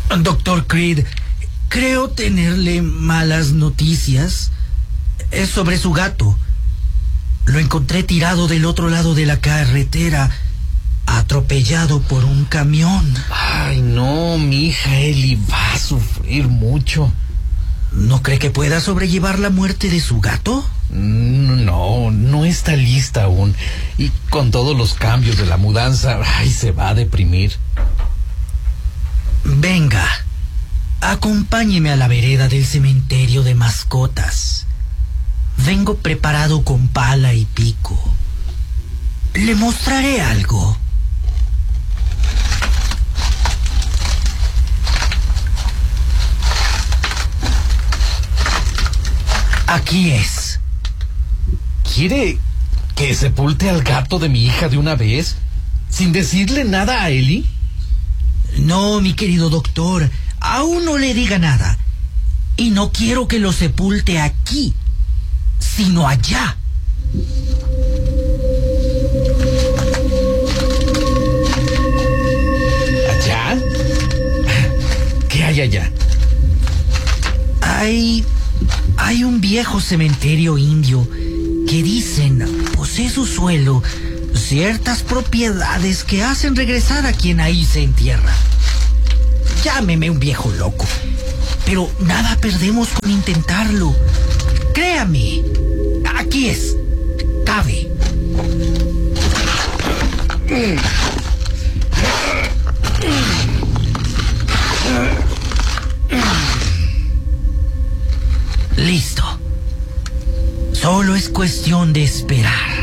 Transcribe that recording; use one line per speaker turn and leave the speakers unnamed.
Doctor Creed, creo tenerle malas noticias. Es sobre su gato. Lo encontré tirado del otro lado de la carretera, atropellado por un camión.
Ay, no, mi hija Ellie va a sufrir mucho.
¿No cree que pueda sobrellevar la muerte de su gato?
No, no está lista aún. Y con todos los cambios de la mudanza, ay, se va a deprimir.
Venga, acompáñeme a la vereda del cementerio de mascotas. Vengo preparado con pala y pico. Le mostraré algo. Aquí es.
¿Quiere que sepulte al gato de mi hija de una vez? ¿Sin decirle nada a Ellie?
No, mi querido doctor, aún no le diga nada. Y no quiero que lo sepulte aquí, sino allá.
¿Allá? ¿Qué hay allá?
Hay un viejo cementerio indio que dicen posee su suelo ciertas propiedades que hacen regresar a quien ahí se entierra. Llámeme un viejo loco, pero nada perdemos con intentarlo. Créame, aquí es. Cabe. Listo. Solo es cuestión de esperar.